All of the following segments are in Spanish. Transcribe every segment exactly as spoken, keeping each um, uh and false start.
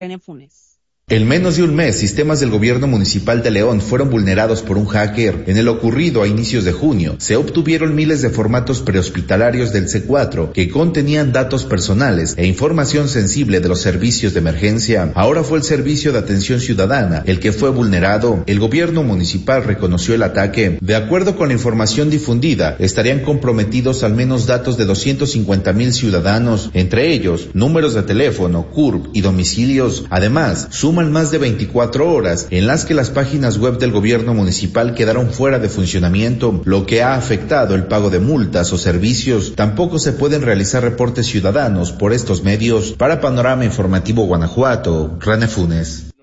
René Funes. En menos de un mes, sistemas del gobierno municipal de León fueron vulnerados por un hacker. En el ocurrido a inicios de junio, se obtuvieron miles de formatos prehospitalarios del C cuatro que contenían datos personales e información sensible de los servicios de emergencia. Ahora fue el Servicio de Atención Ciudadana el que fue vulnerado. El gobierno municipal reconoció el ataque. De acuerdo con la información difundida, estarían comprometidos al menos datos de doscientos cincuenta mil ciudadanos, entre ellos números de teléfono, C U R P y domicilios. Además, suman más de veinticuatro horas en las que las páginas web del gobierno municipal quedaron fuera de funcionamiento, lo que ha afectado el pago de multas o servicios. Tampoco se pueden realizar reportes ciudadanos por estos medios. Para Panorama Informativo Guanajuato, René Funes.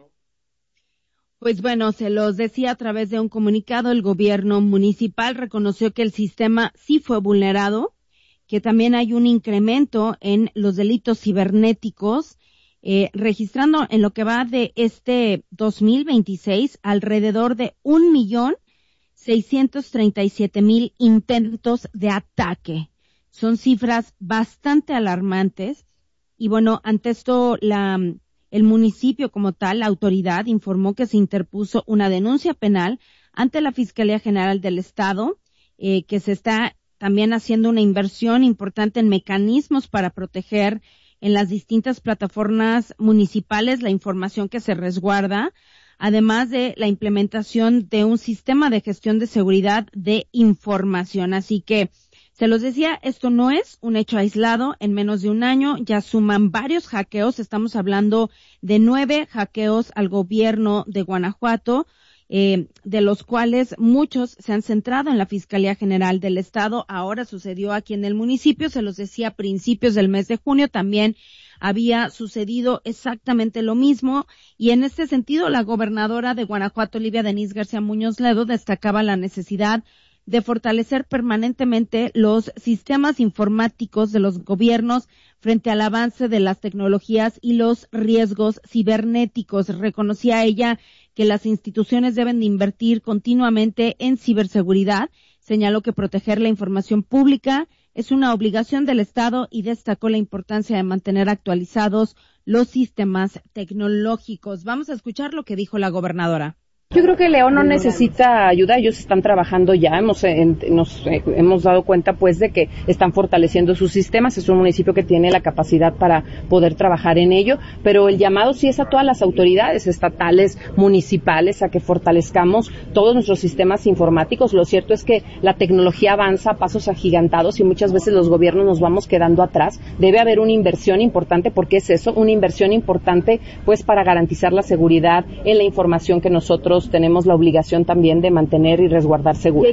Pues bueno, se los decía a través de un comunicado, el gobierno municipal reconoció que el sistema sí fue vulnerado, que también hay un incremento en los delitos cibernéticos, Eh, registrando en lo que va de este dos mil veintiséis alrededor de un millón seiscientos treinta y siete mil intentos de ataque. Son cifras bastante alarmantes y bueno, ante esto la el municipio como tal, la autoridad informó que se interpuso una denuncia penal ante la Fiscalía General del Estado, eh, que se está también haciendo una inversión importante en mecanismos para proteger en las distintas plataformas municipales la información que se resguarda, además de la implementación de un sistema de gestión de seguridad de información. Así que, se los decía, esto no es un hecho aislado. En menos de un año ya suman varios hackeos. Estamos hablando de nueve hackeos al gobierno de Guanajuato, Eh, de los cuales muchos se han centrado en la Fiscalía General del Estado. Ahora sucedió aquí en el municipio, se los decía a principios del mes de junio, también había sucedido exactamente lo mismo, y en este sentido la gobernadora de Guanajuato, Olivia Denise García Muñoz Ledo, destacaba la necesidad de fortalecer permanentemente los sistemas informáticos de los gobiernos frente al avance de las tecnologías y los riesgos cibernéticos. Reconocía ella que las instituciones deben de invertir continuamente en ciberseguridad. Señaló que proteger la información pública es una obligación del Estado y destacó la importancia de mantener actualizados los sistemas tecnológicos. Vamos a escuchar lo que dijo la gobernadora. Yo creo que León no necesita ayuda, ellos están trabajando ya, hemos en, nos eh, hemos dado cuenta pues de que están fortaleciendo sus sistemas, es un municipio que tiene la capacidad para poder trabajar en ello, pero el llamado sí es a todas las autoridades estatales, municipales, a que fortalezcamos todos nuestros sistemas informáticos. Lo cierto es que la tecnología avanza a pasos agigantados y muchas veces los gobiernos nos vamos quedando atrás. Debe haber una inversión importante, porque es eso, una inversión importante pues para garantizar la seguridad en la información que nosotros tenemos la obligación también de mantener y resguardar seguro.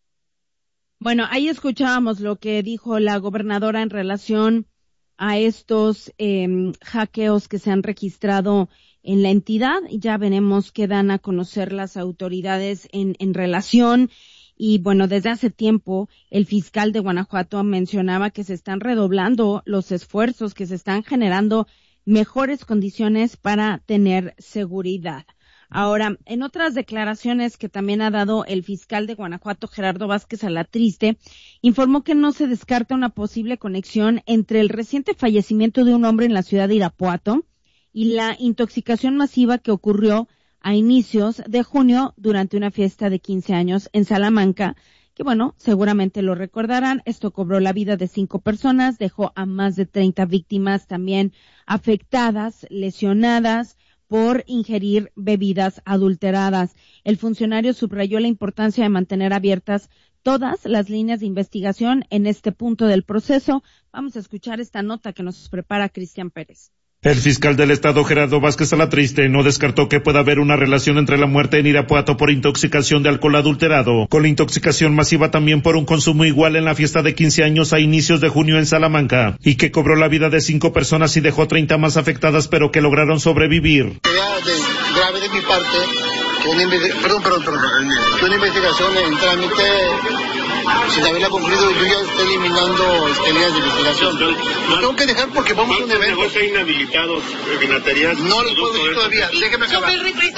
Bueno, ahí escuchábamos lo que dijo la gobernadora en relación a estos eh, hackeos que se han registrado en la entidad. Ya veremos qué dan a conocer las autoridades en, en relación. Y bueno, desde hace tiempo el fiscal de Guanajuato mencionaba que se están redoblando los esfuerzos, que se están generando mejores condiciones para tener seguridad. Ahora, en otras declaraciones que también ha dado el fiscal de Guanajuato, Gerardo Vázquez Alatriste, informó que no se descarta una posible conexión entre el reciente fallecimiento de un hombre en la ciudad de Irapuato y la intoxicación masiva que ocurrió a inicios de junio durante una fiesta de quince años en Salamanca, que bueno, seguramente lo recordarán. Esto cobró la vida de cinco personas, dejó a más de treinta víctimas también afectadas, lesionadas por ingerir bebidas adulteradas. El funcionario subrayó la importancia de mantener abiertas todas las líneas de investigación en este punto del proceso. Vamos a escuchar esta nota que nos prepara Cristian Pérez. El fiscal del Estado, Gerardo Vázquez Alatriste, no descartó que pueda haber una relación entre la muerte en Irapuato por intoxicación de alcohol adulterado, con la intoxicación masiva también por un consumo igual en la fiesta de quince años a inicios de junio en Salamanca, y que cobró la vida de cinco personas y dejó treinta más afectadas, pero que lograron sobrevivir. De, grave de mi parte, que una, perdón, perdón, perdón, que una investigación en trámite sin haberla concluido, yo ya estoy eliminando este, líneas de investigación. Lo tengo que dejar porque vamos a un evento. ¿Negocios inhabilitados, vinaterías? No les puedo decir todavía, déjeme acabar.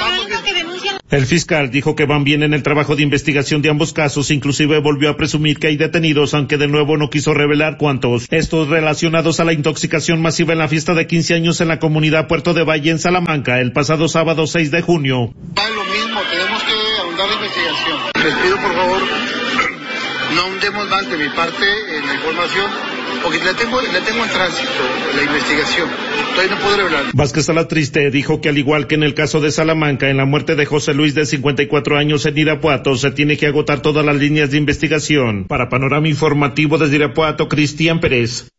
El fiscal dijo que van bien en el trabajo de investigación de ambos casos, inclusive volvió a presumir que hay detenidos, aunque de nuevo no quiso revelar cuántos. Estos relacionados a la intoxicación masiva en la fiesta de quince años en la comunidad Puerto de Valle en Salamanca, el pasado sábado seis de junio. Va lo mismo, tenemos que ahondar la investigación. Les pido por favor, no ahondemos más de mi parte en la información, porque la tengo, la tengo en tránsito, la investigación. Todavía no puedo revelar. Vázquez Salatriste dijo que al igual que en el caso de Salamanca, en la muerte de José Luis de cincuenta y cuatro años en Irapuato, se tiene que agotar todas las líneas de investigación. Para Panorama Informativo desde Irapuato, Cristian Pérez.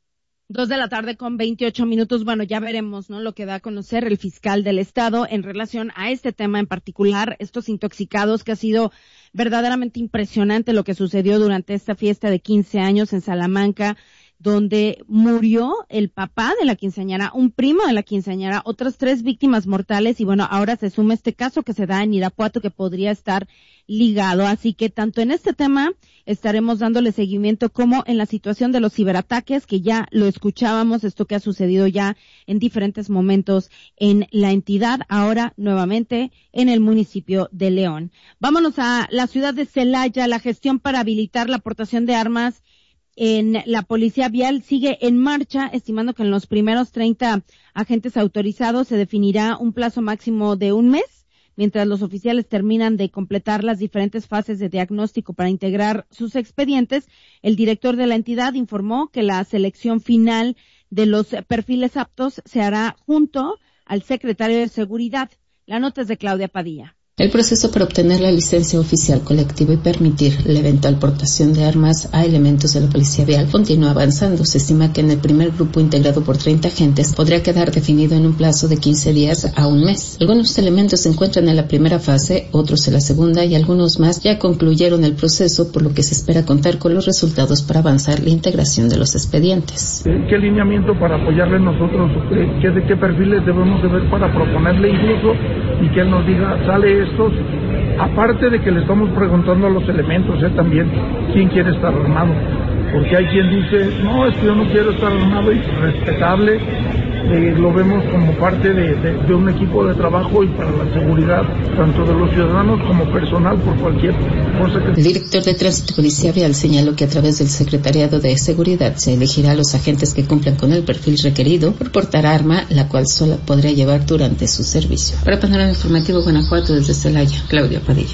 Dos de la tarde con veintiocho minutos. Bueno, ya veremos, ¿no? Lo que da a conocer el fiscal del estado en relación a este tema en particular, estos intoxicados, que ha sido verdaderamente impresionante lo que sucedió durante esta fiesta de quince años en Salamanca, donde murió el papá de la quinceañera, un primo de la quinceañera, otras tres víctimas mortales, y bueno, ahora se suma este caso que se da en Irapuato que podría estar ligado. Así que tanto en este tema estaremos dándole seguimiento como en la situación de los ciberataques, que ya lo escuchábamos, esto que ha sucedido ya en diferentes momentos en la entidad, ahora nuevamente en el municipio de León. Vámonos a la ciudad de Celaya. La gestión para habilitar la aportación de armas en la policía vial sigue en marcha, estimando que en los primeros treinta agentes autorizados se definirá un plazo máximo de un mes, mientras los oficiales terminan de completar las diferentes fases de diagnóstico para integrar sus expedientes. El director de la entidad informó que la selección final de los perfiles aptos se hará junto al secretario de Seguridad. La nota es de Claudia Padilla. El proceso para obtener la licencia oficial colectiva y permitir la eventual portación de armas a elementos de la Policía Vial continúa avanzando. Se estima que en el primer grupo, integrado por treinta agentes, podría quedar definido en un plazo de quince días a un mes. Algunos elementos se encuentran en la primera fase, otros en la segunda y algunos más ya concluyeron el proceso, por lo que se espera contar con los resultados para avanzar la integración de los expedientes. ¿Qué lineamiento para apoyarle nosotros? ¿Qué, de qué perfiles debemos de ver para proponerle incluso y que él nos diga, sale estos? Aparte de que le estamos preguntando a los elementos, ¿eh? También, ¿quién quiere estar armado? Porque hay quien dice, no, es que yo no quiero estar armado, y respetable, eh, lo vemos como parte de, de, de un equipo de trabajo y para la seguridad, tanto de los ciudadanos como personal, por cualquier cosa que... El director de Tránsito y Policía Vial señaló que a través del Secretariado de Seguridad se elegirá a los agentes que cumplan con el perfil requerido por portar arma, la cual sola podría llevar durante su servicio. Para Panorama Informativo Guanajuato, desde Celaya, Claudia Padilla.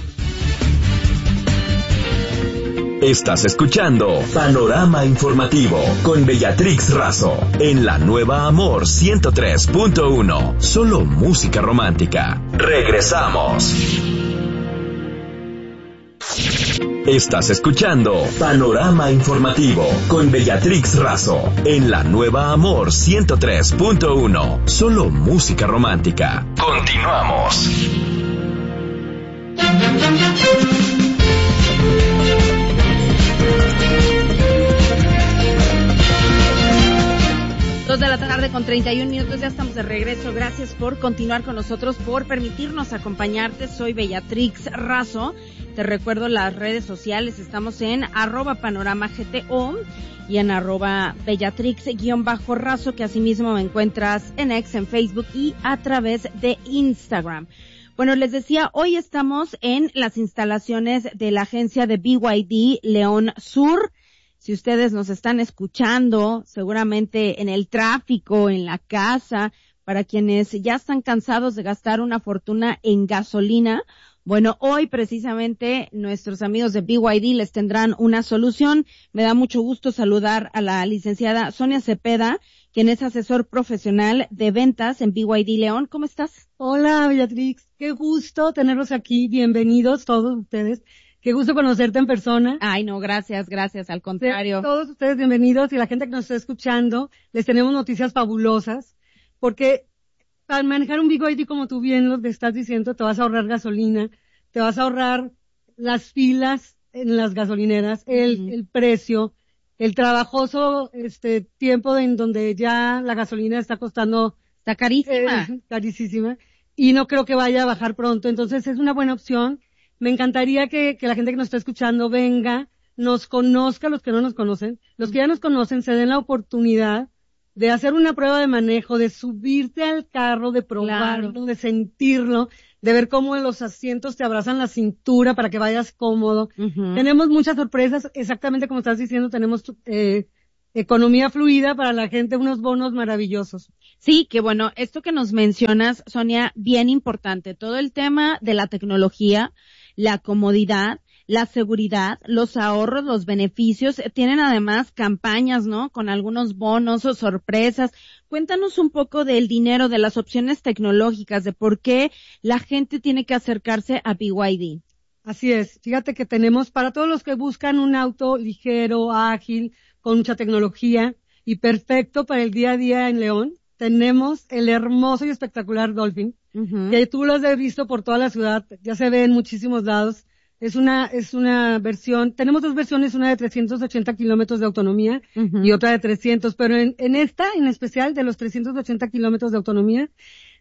Estás escuchando Panorama Informativo con Bellatrix Razo en la nueva Amor ciento tres punto uno. Solo música romántica. Regresamos. Estás escuchando Panorama Informativo con Bellatrix Razo en la nueva Amor ciento tres punto uno. Solo música romántica. Continuamos. Dos de la tarde con treinta y un minutos, ya estamos de regreso. Gracias por continuar con nosotros, por permitirnos acompañarte. Soy Bellatrix Razo. Te recuerdo las redes sociales, estamos en arroba panorama gto y en arroba Bellatrix-Razo, que asimismo me encuentras en X, en Facebook y a través de Instagram. Bueno, les decía, hoy estamos en las instalaciones de la agencia de B Y D León Sur. Si ustedes nos están escuchando, seguramente en el tráfico, en la casa, para quienes ya están cansados de gastar una fortuna en gasolina, bueno, hoy precisamente nuestros amigos de B Y D les tendrán una solución. Me da mucho gusto saludar a la licenciada Sonia Cepeda, quien es asesor profesional de ventas en B Y D León. ¿Cómo estás? Hola, Beatrix. Qué gusto tenerlos aquí. Bienvenidos todos ustedes. Qué gusto conocerte en persona. Ay, no, gracias, gracias, al contrario. Todos ustedes bienvenidos, y la gente que nos está escuchando, les tenemos noticias fabulosas, porque al manejar un B Y D, como tú bien lo estás diciendo, te vas a ahorrar gasolina, te vas a ahorrar las filas en las gasolineras, el, uh-huh. el precio, el trabajoso este tiempo en donde ya la gasolina está costando... Está carísima. Eh, carísima, y no creo que vaya a bajar pronto, entonces es una buena opción. Me encantaría que, que la gente que nos está escuchando venga, nos conozca, los que no nos conocen, los que ya nos conocen se den la oportunidad de hacer una prueba de manejo, de subirte al carro, de probarlo, claro. de sentirlo, de ver cómo en los asientos te abrazan la cintura para que vayas cómodo. Uh-huh. Tenemos muchas sorpresas, exactamente como estás diciendo, tenemos eh, economía fluida para la gente, unos bonos maravillosos. Sí, que bueno, esto que nos mencionas, Sonia, bien importante, todo el tema de la tecnología, la comodidad, la seguridad, los ahorros, los beneficios, tienen además campañas, ¿no? Con algunos bonos o sorpresas. Cuéntanos un poco del dinero, de las opciones tecnológicas, de por qué la gente tiene que acercarse a B Y D. Así es. Fíjate que tenemos para todos los que buscan un auto ligero, ágil, con mucha tecnología y perfecto para el día a día en León, tenemos el hermoso y espectacular Dolphin, uh-huh. que tú lo has visto por toda la ciudad, ya se ve en muchísimos lados. Es una, es una versión, tenemos dos versiones, una de trescientos ochenta kilómetros de autonomía uh-huh. y otra de trescientos, pero en, en esta, en especial, de los trescientos ochenta kilómetros de autonomía,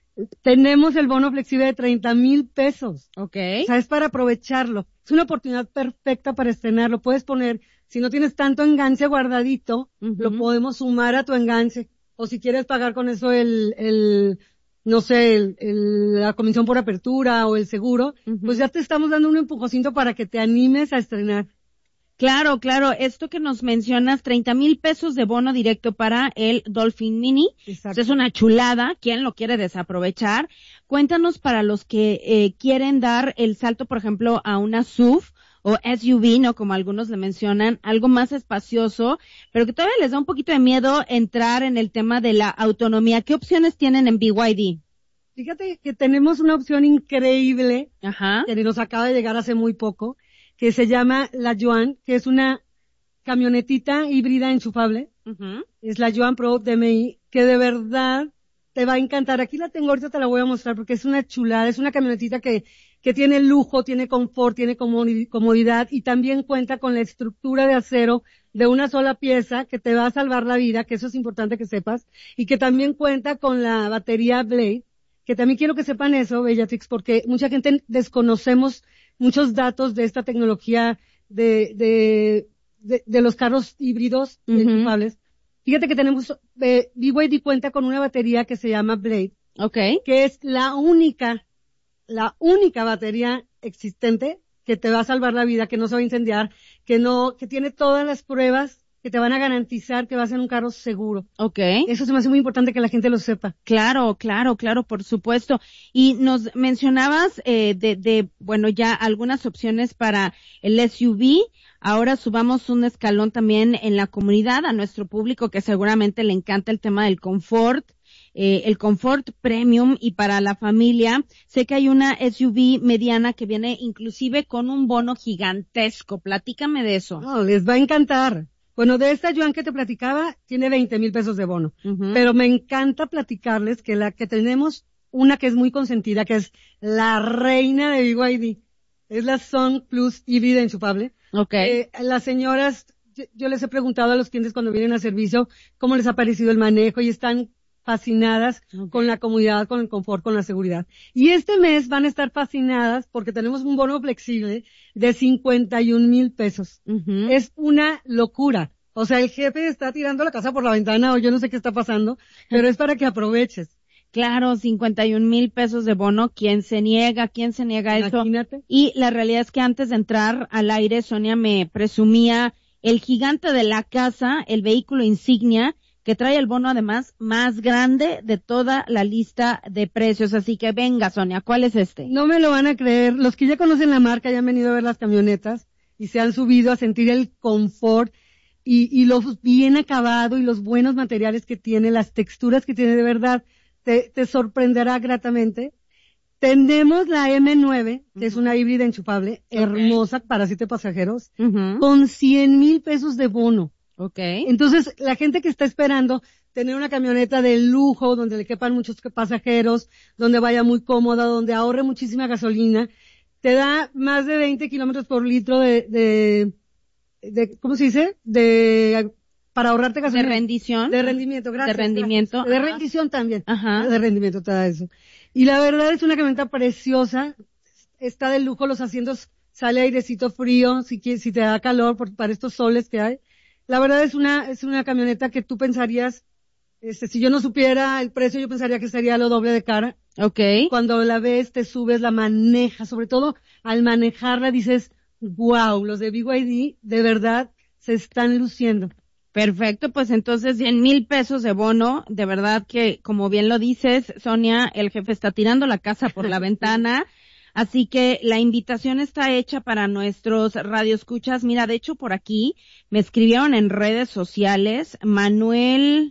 tenemos el bono flexible de treinta mil pesos. Okay. O sea, es para aprovecharlo. Es una oportunidad perfecta para estrenarlo. Puedes poner, si no tienes tanto enganche guardadito, uh-huh. lo podemos sumar a tu enganche. O si quieres pagar con eso el, el, no sé, el, el, la comisión por apertura o el seguro, uh-huh. pues ya te estamos dando un empujocito para que te animes a estrenar. Claro, claro, esto que nos mencionas, treinta mil pesos de bono directo para el Dolphin Mini. Exacto. Es una chulada, ¿quién lo quiere desaprovechar? Cuéntanos para los que eh, quieren dar el salto, por ejemplo, a una S U V o S U V, ¿no? Como algunos le mencionan, algo más espacioso, pero que todavía les da un poquito de miedo entrar en el tema de la autonomía. ¿Qué opciones tienen en B Y D? Fíjate que tenemos una opción increíble, Ajá. que nos acaba de llegar hace muy poco, que se llama la Yuan, que es una camionetita híbrida enchufable. Uh-huh. Es la Yuan Pro D M I, que de verdad te va a encantar. Aquí la tengo, ahorita te la voy a mostrar porque es una chulada. Es una camionetita que, que tiene lujo, tiene confort, tiene comodidad y también cuenta con la estructura de acero de una sola pieza que te va a salvar la vida, que eso es importante que sepas, y que también cuenta con la batería Blade, que también quiero que sepan eso, Bellatrix, porque mucha gente desconocemos muchos datos de esta tecnología de, de, de, de los carros híbridos uh-huh. enchufables. Fíjate que tenemos, eh, B Y D cuenta con una batería que se llama Blade. Okay. Que es la única, la única batería existente que te va a salvar la vida, que no se va a incendiar, que no, que tiene todas las pruebas que te van a garantizar que va a ser un carro seguro. Okay. Eso se me hace muy importante que la gente lo sepa. Claro, claro, claro, por supuesto. Y nos mencionabas eh, de, de, bueno, ya algunas opciones para el S U V. Ahora subamos un escalón también en la comunidad a nuestro público que seguramente le encanta el tema del confort, eh, el confort premium y para la familia. Sé que hay una S U V mediana que viene inclusive con un bono gigantesco. Platícame de eso. No, les va a encantar. Bueno, de esta Yuan que te platicaba, tiene veinte mil pesos de bono. Uh-huh. Pero me encanta platicarles que la que tenemos, una que es muy consentida, que es la reina de B Y D. Es la Sun Plus híbrida enchufable. Okay. Eh, las señoras, yo, yo les he preguntado a los clientes cuando vienen a servicio cómo les ha parecido el manejo y están fascinadas okay. con la comodidad, con el confort, con la seguridad. Y este mes van a estar fascinadas porque tenemos un bono flexible de cincuenta y un mil pesos. Uh-huh. Es una locura. O sea, el jefe está tirando la casa por la ventana o yo no sé qué está pasando, pero es para que aproveches. Claro, cincuenta y un mil pesos de bono. ¿Quién se niega? ¿Quién se niega a eso? Imagínate. Y la realidad es que antes de entrar al aire, Sonia me presumía el gigante de la casa, el vehículo insignia, que trae el bono además más grande de toda la lista de precios. Así que venga, Sonia, ¿cuál es este? No me lo van a creer. Los que ya conocen la marca ya han venido a ver las camionetas y se han subido a sentir el confort y, y lo bien acabado y los buenos materiales que tiene, las texturas que tiene, de verdad, te, te sorprenderá gratamente. Tenemos la eme nueve, que uh-huh. es una híbrida enchufable, okay. hermosa para siete pasajeros, uh-huh. con cien mil pesos de bono. Okay. Entonces, la gente que está esperando tener una camioneta de lujo, donde le quepan muchos pasajeros, donde vaya muy cómoda, donde ahorre muchísima gasolina, te da más de veinte kilómetros por litro de, de, de, ¿cómo se dice? De, para ahorrarte gasolina. De rendición. De rendimiento, gracias. De rendimiento. Gracias. De rendición también. Ajá. De rendimiento te da eso. Y la verdad es una camioneta preciosa. está de lujo los asientos, sale airecito frío, si quieres, si te da calor por, para estos soles que hay. La verdad es una, es una camioneta que tú pensarías, este, si yo no supiera el precio, yo pensaría que sería lo doble de cara. Okay. Cuando la ves, te subes, la manejas, sobre todo al manejarla dices, wow, los de B Y D de verdad se están luciendo. Perfecto, pues entonces cien mil pesos de bono, de verdad que, como bien lo dices, Sonia, el jefe está tirando la casa por la ventana, así que la invitación está hecha para nuestros radioescuchas. Mira, de hecho por aquí me escribieron en redes sociales, Manuel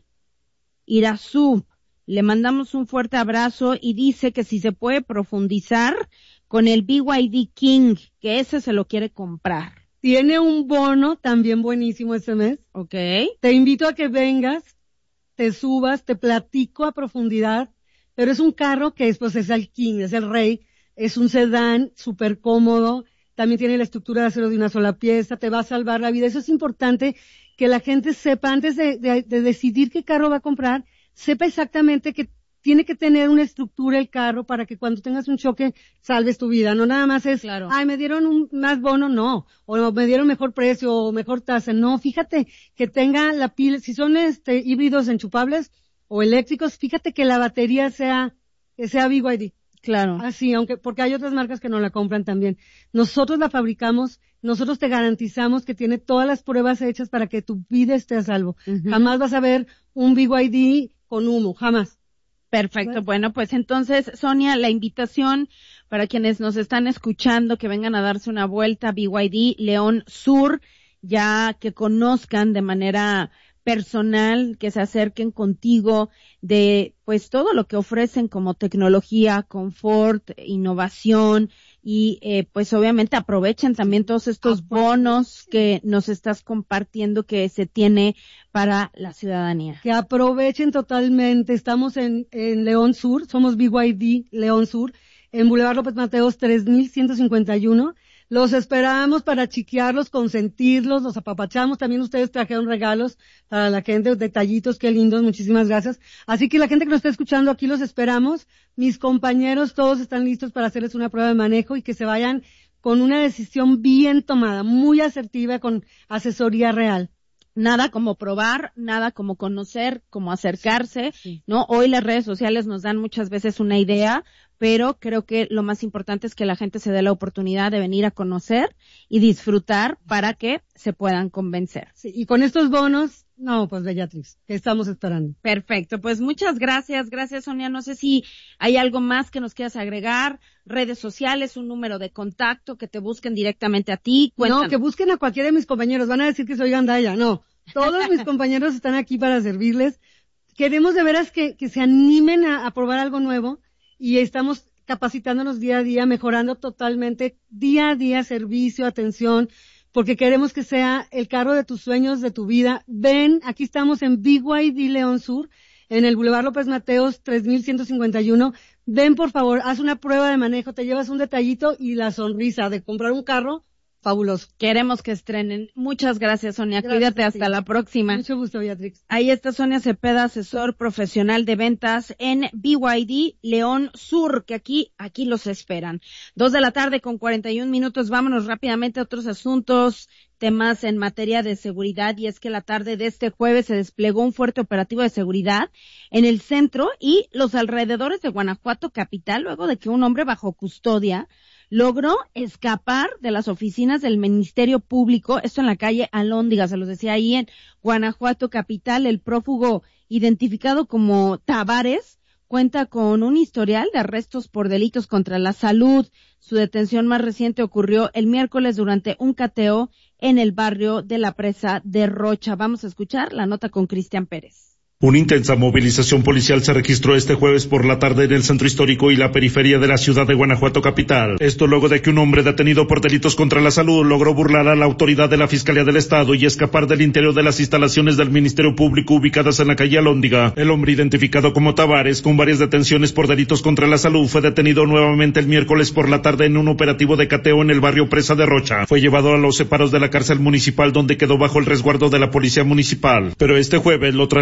Irazú, le mandamos un fuerte abrazo y dice que si se puede profundizar con el B Y D King, que ese se lo quiere comprar. Tiene un bono también buenísimo este mes. Okay. Te invito a que vengas, te subas, te platico a profundidad, pero es un carro que es, pues, es el King, es el rey, es un sedán súper cómodo, también tiene la estructura de acero de una sola pieza, te va a salvar la vida. Eso es importante que la gente sepa antes de, de, de decidir qué carro va a comprar, sepa exactamente que tiene que tener una estructura el carro para que cuando tengas un choque salves tu vida. No nada más es, claro, ay, me dieron un más bono, no. O me dieron mejor precio o mejor tasa. No, fíjate que tenga la pila, si son este híbridos enchufables o eléctricos, fíjate que la batería sea, que sea B Y D. Claro. Así, aunque, porque hay otras marcas que no la compran también. Nosotros la fabricamos, nosotros te garantizamos que tiene todas las pruebas hechas para que tu vida esté a salvo. Uh-huh. Jamás vas a ver un B Y D con humo, jamás. Perfecto, bueno, pues entonces, Sonia, la invitación para quienes nos están escuchando que vengan a darse una vuelta a B Y D León Sur, ya que conozcan de manera personal, que se acerquen contigo de pues todo lo que ofrecen como tecnología, confort, innovación y eh, pues obviamente aprovechen también todos estos bonos que nos estás compartiendo que se tiene para la ciudadanía. Que aprovechen totalmente. Estamos en, en León Sur, somos B Y D León Sur, en Boulevard López Mateos tres mil ciento cincuenta y uno. Los esperamos para chiquearlos, consentirlos, los apapachamos. También ustedes trajeron regalos para la gente, detallitos, qué lindos, muchísimas gracias. Así que la gente que nos está escuchando aquí los esperamos. Mis compañeros todos están listos para hacerles una prueba de manejo y que se vayan con una decisión bien tomada, muy asertiva, con asesoría real. Nada como probar, nada como conocer, como acercarse, sí, ¿no? Hoy las redes sociales nos dan muchas veces una idea, pero creo que lo más importante es que la gente se dé la oportunidad de venir a conocer y disfrutar para que se puedan convencer. Sí, y con estos bonos, no, pues Bellatrix, que estamos esperando. Perfecto, pues muchas gracias, gracias Sonia. No sé si hay algo más que nos quieras agregar, redes sociales, un número de contacto, que te busquen directamente a ti. Cuéntanos. No, que busquen a cualquiera de mis compañeros, van a decir que soy Gandaya, no. Todos mis compañeros están aquí para servirles. Queremos de veras que, que se animen a, a probar algo nuevo y estamos capacitándonos día a día, mejorando totalmente día a día servicio, atención, porque queremos que sea el carro de tus sueños, de tu vida. Ven, aquí estamos en B Y D León Sur, en el Boulevard López Mateos tres mil ciento cincuenta y uno. Ven, por favor, haz una prueba de manejo, te llevas un detallito y la sonrisa de comprar un carro fabuloso. Queremos que estrenen. Muchas gracias, Sonia. Gracias, cuídate hasta la próxima. Mucho gusto, Beatrix. Ahí está Sonia Cepeda, asesor profesional de ventas en B Y D León Sur, que aquí, aquí los esperan. Dos de la tarde con cuarenta y un minutos. Vámonos rápidamente a otros asuntos, temas en materia de seguridad, y es que la tarde de este jueves se desplegó un fuerte operativo de seguridad en el centro y los alrededores de Guanajuato capital, luego de que un hombre bajo custodia logró escapar de las oficinas del Ministerio Público, esto en la calle Alhóndiga, se los decía ahí en Guanajuato capital. El prófugo, identificado como Tavares, cuenta con un historial de arrestos por delitos contra la salud. Su detención más reciente ocurrió el miércoles durante un cateo en el barrio de la Presa de Rocha. Vamos a escuchar la nota con Cristian Pérez. Una intensa movilización policial se registró este jueves por la tarde en el centro histórico y la periferia de la ciudad de Guanajuato capital. Esto luego de que un hombre detenido por delitos contra la salud logró burlar a la autoridad de la Fiscalía del Estado y escapar del interior de las instalaciones del Ministerio Público ubicadas en la calle Alhóndiga. El hombre, identificado como Tavares, con varias detenciones por delitos contra la salud, fue detenido nuevamente el miércoles por la tarde en un operativo de cateo en el barrio Presa de Rocha. Fue llevado a los separos de la cárcel municipal, donde quedó bajo el resguardo de la policía municipal. Pero este jueves lo trasladaron al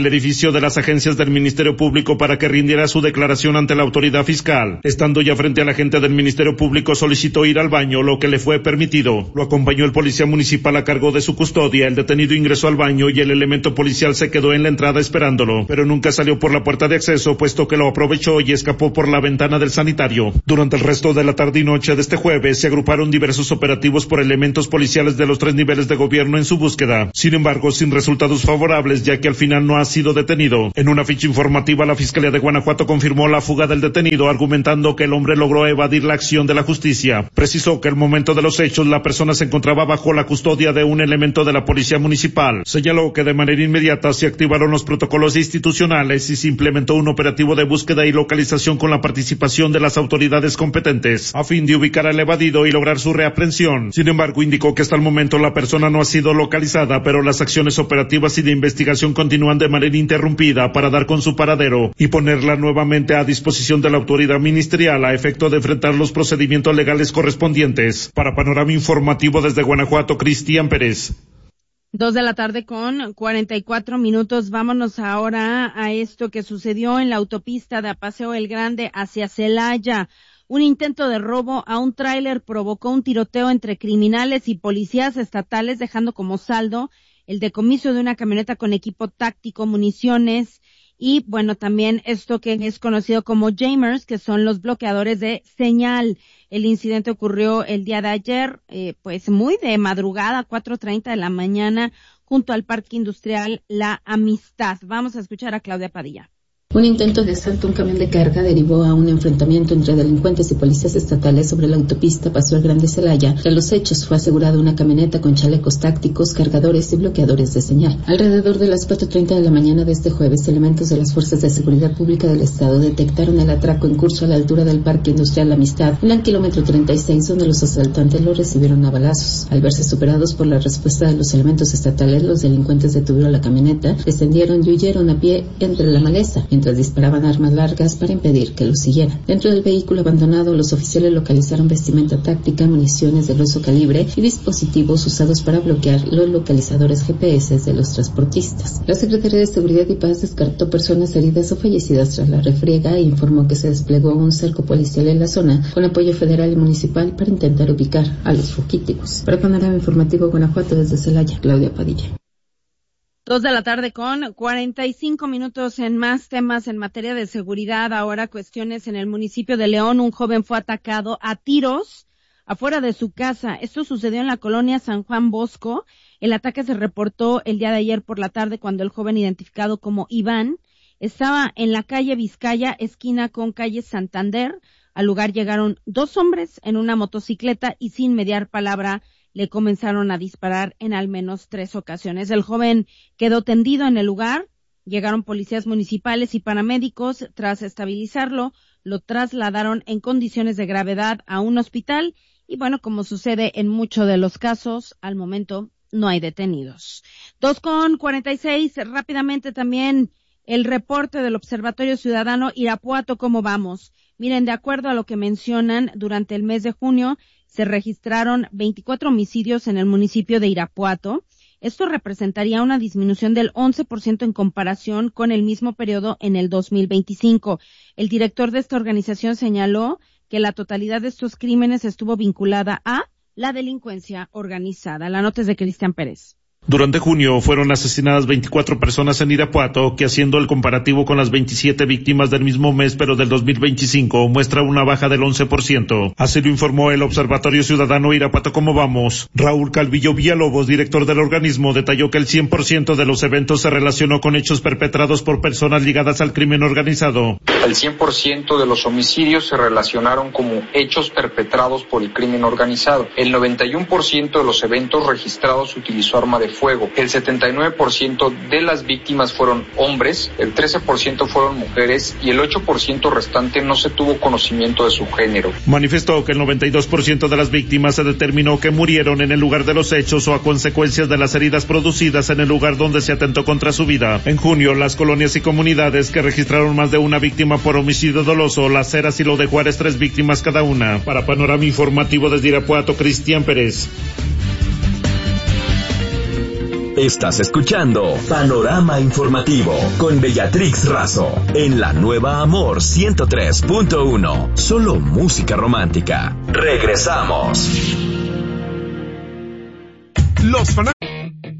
al edificio de las agencias del Ministerio Público para que rindiera su declaración ante la autoridad fiscal. Estando ya frente al agente del Ministerio Público, solicitó ir al baño, lo que le fue permitido. Lo acompañó el policía municipal a cargo de su custodia. El detenido ingresó al baño y el elemento policial se quedó en la entrada esperándolo, pero nunca salió por la puerta de acceso, puesto que lo aprovechó y escapó por la ventana del sanitario. Durante el resto de la tarde y noche de este jueves se agruparon diversos operativos por elementos policiales de los tres niveles de gobierno en su búsqueda. Sin embargo, sin resultados favorables, ya que al final no ha sido detenido. En una ficha informativa, la Fiscalía de Guanajuato confirmó la fuga del detenido, argumentando que el hombre logró evadir la acción de la justicia. Precisó que al momento de los hechos, la persona se encontraba bajo la custodia de un elemento de la Policía Municipal. Señaló que de manera inmediata se activaron los protocolos institucionales y se implementó un operativo de búsqueda y localización con la participación de las autoridades competentes, a fin de ubicar al evadido y lograr su reaprehensión. Sin embargo, indicó que hasta el momento la persona no ha sido localizada, pero las acciones operativas y de investigación continúan de manera interrumpida para dar con su paradero y ponerla nuevamente a disposición de la autoridad ministerial a efecto de enfrentar los procedimientos legales correspondientes. Para Panorama Informativo desde Guanajuato, Cristian Pérez. Dos de la tarde con cuarenta y cuatro minutos. Vámonos ahora a esto que sucedió en la autopista de Paseo El Grande hacia Celaya. Un intento de robo a un tráiler provocó un tiroteo entre criminales y policías estatales, dejando como saldo el decomiso de una camioneta con equipo táctico, municiones y, bueno, también esto que es conocido como jammers, que son los bloqueadores de señal. El incidente ocurrió el día de ayer, eh, pues muy de madrugada, cuatro treinta de la mañana, junto al Parque Industrial La Amistad. Vamos a escuchar a Claudia Padilla. Un intento de asalto a un camión de carga derivó a un enfrentamiento entre delincuentes y policías estatales sobre la autopista Paseo El Grande Celaya. Tras los hechos fue asegurada una camioneta con chalecos tácticos, cargadores y bloqueadores de señal. Alrededor de las cuatro treinta de la mañana de este jueves, elementos de las Fuerzas de Seguridad Pública del Estado detectaron el atraco en curso a la altura del Parque Industrial La Amistad, en el kilómetro treinta y seis, donde los asaltantes lo recibieron a balazos. Al verse superados por la respuesta de los elementos estatales, los delincuentes detuvieron la camioneta, descendieron y huyeron a pie entre la maleza, mientras disparaban armas largas para impedir que los siguieran. Dentro del vehículo abandonado, los oficiales localizaron vestimenta táctica, municiones de grueso calibre y dispositivos usados para bloquear los localizadores G P S de los transportistas. La Secretaría de Seguridad y Paz descartó personas heridas o fallecidas tras la refriega e informó que se desplegó un cerco policial en la zona con apoyo federal y municipal para intentar ubicar a los fugitivos. Para Panorama Informativo Guanajuato, desde Celaya, Claudia Padilla. Dos de la tarde con cuarenta y cinco minutos. En más temas en materia de seguridad, ahora cuestiones en el municipio de León. Un joven fue atacado a tiros afuera de su casa. Esto sucedió en la colonia San Juan Bosco. El ataque se reportó el día de ayer por la tarde, cuando el joven, identificado como Iván, estaba en la calle Vizcaya, esquina con calle Santander. Al lugar llegaron dos hombres en una motocicleta y, sin mediar palabra, le comenzaron a disparar en al menos tres ocasiones. El joven quedó tendido en el lugar. Llegaron policías municipales y paramédicos. Tras estabilizarlo, lo trasladaron en condiciones de gravedad a un hospital. Y bueno, como sucede en muchos de los casos, al momento no hay detenidos. Dos con cuarenta y seis. Rápidamente también el reporte del Observatorio Ciudadano Irapuato. ¿Cómo vamos? Miren, de acuerdo a lo que mencionan, durante el mes de junio se registraron veinticuatro homicidios en el municipio de Irapuato. Esto representaría una disminución del once por ciento en comparación con el mismo periodo en el dos mil veinticinco. El director de esta organización señaló que la totalidad de estos crímenes estuvo vinculada a la delincuencia organizada. La nota es de Cristian Pérez. Durante junio fueron asesinadas veinticuatro personas en Irapuato, que, haciendo el comparativo con las veintisiete víctimas del mismo mes pero del dos mil veinticinco, muestra una baja del once por ciento. Así lo informó el Observatorio Ciudadano Irapuato. ¿Cómo vamos? Raúl Calvillo Villalobos, director del organismo, detalló que el cien por ciento de los eventos se relacionó con hechos perpetrados por personas ligadas al crimen organizado. El cien por ciento de los homicidios se relacionaron como hechos perpetrados por el crimen organizado. El noventa y uno por ciento de los eventos registrados utilizó arma de fuego. El setenta y nueve por ciento de las víctimas fueron hombres, el trece por ciento fueron mujeres y el ocho por ciento restante no se tuvo conocimiento de su género. Manifestó que el noventa y dos por ciento de las víctimas se determinó que murieron en el lugar de los hechos o a consecuencias de las heridas producidas en el lugar donde se atentó contra su vida. En junio, las colonias y comunidades que registraron más de una víctima por homicidio doloso, Las Heras y Lo de Juárez, tres víctimas cada una. Para Panorama Informativo desde Irapuato, Cristian Pérez. Estás escuchando Panorama Informativo con Beatrix Razo en la nueva Amor ciento tres punto uno. Solo música romántica. Regresamos. Los fanáticos